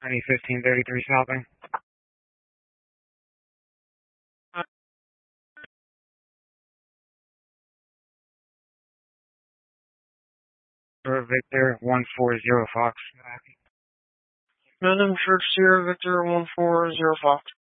1533 stopping. For Victor 140 Fox. Madam Church Sierra Victor 140 Fox.